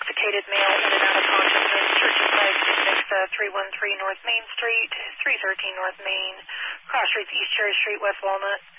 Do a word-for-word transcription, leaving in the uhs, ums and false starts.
intoxicated male in and out of consciousness. Church of Christ, Nixa, three one three North Main Street, three thirteen North Main, Cross Streets, East Cherry Street, West Walnut.